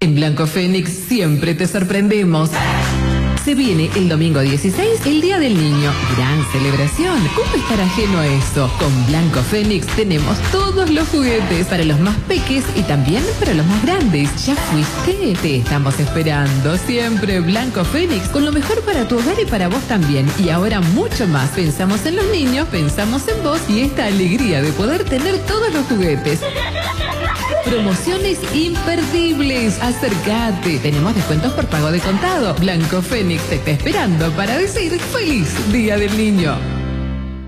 En Blanco Fénix siempre te sorprendemos. Se viene el domingo 16, el Día del Niño. Gran celebración. ¿Cómo estar ajeno a eso? Con Blanco Fénix tenemos todos los juguetes para los más peques y también para los más grandes. ¿Ya fuiste? Te estamos esperando. Siempre Blanco Fénix, con lo mejor para tu hogar y para vos también. Y ahora mucho más. Pensamos en los niños, pensamos en vos y esta alegría de poder tener todos los juguetes. Promociones imperdibles. Acércate. Tenemos descuentos por pago de contado. Blanco Fénix te está esperando para decir feliz Día del Niño.